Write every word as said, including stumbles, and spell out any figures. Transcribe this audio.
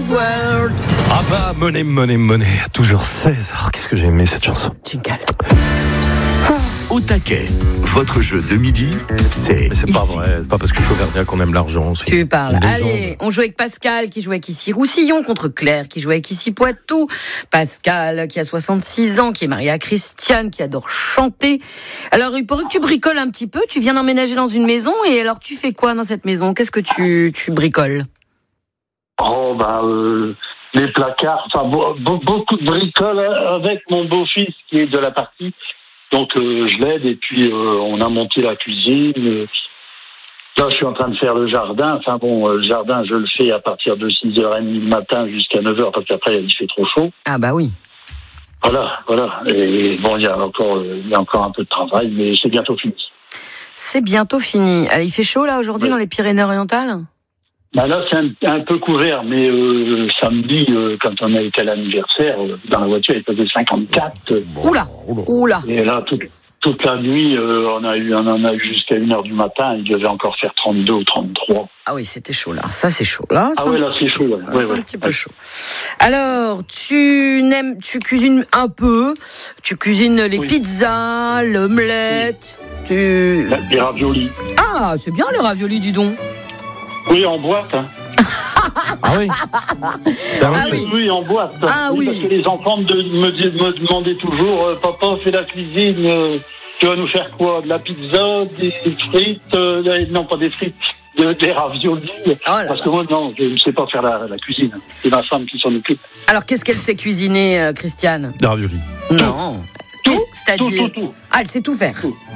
World. Ah bah, Money, Money, Money. Toujours seize. Oh, qu'est-ce que j'ai aimé cette chanson. Jingle. Au taquet, votre jeu de midi, c'est. Mais c'est ici. pas vrai. C'est pas parce que je suis auvergnat qu'on aime l'argent. C'est Tu parles. une légende. Allez, on joue avec Pascal qui joue avec ici Roussillon contre Claire qui joue avec ici Poitou. Pascal qui a soixante-six ans, qui est marié à Christiane, qui adore chanter. Alors, il paraît que tu bricoles un petit peu. Tu viens d'emménager dans une maison et alors tu fais quoi dans cette maison ? Qu'est-ce que tu, tu bricoles ? Oh, bah, euh, les placards, enfin, bo- bo- beaucoup de bricoles avec mon beau-fils qui est de la partie. Donc, euh, je l'aide et puis euh, on a monté la cuisine. Euh, là, je suis en train de faire le jardin. Enfin bon, euh, le jardin, je le fais à partir de six heures trente le matin jusqu'à neuf heures parce qu'après, il fait trop chaud. Ah bah oui. Voilà, voilà. Et bon, il y a encore, euh, il y a encore un peu de travail, mais c'est bientôt fini. C'est bientôt fini. Allez, il fait chaud là aujourd'hui Oui. dans les Pyrénées-Orientales ? Bah là, c'est un, un peu couvert, mais euh, samedi, euh, quand on a été à l'anniversaire, euh, dans la voiture, il faisait cinquante-quatre. Euh, Bon, Oula. oula. Oula. et là, toute, toute la nuit, euh, on a eu, on en a eu jusqu'à une heure du matin. Il devait encore faire trente-deux ou trente-trois. Ah oui, c'était chaud là. Ça, c'est chaud là. Ah ça- ouais, là, c'est chaud. Ouais. Ah, Ouais, c'est ouais. un petit peu chaud. Alors, tu n'aimes, tu cuisines un peu. Tu cuisines les Oui. pizzas, l'omelette. Tu. Les raviolis. Ah, c'est bien les raviolis, dis donc. Oui, en boîte. Hein. Ah oui. C'est un Ah fait. oui. Oui, en boîte. Ah oui. Parce que les enfants me, de- me, dis- me demandaient toujours, euh, papa, fais la cuisine, euh, tu vas nous faire quoi ? De la pizza, des frites, euh, des- non pas des frites, de- des raviolis. Oh là Parce là. que moi, non, je ne sais pas faire la, la cuisine. C'est ma femme qui s'en occupe. Alors, qu'est-ce qu'elle sait cuisiner, euh, Christiane ? Des raviolis. Non. Tout, Tout, c'est-à-dire. tout, tout. Ah, elle sait tout faire. Tout.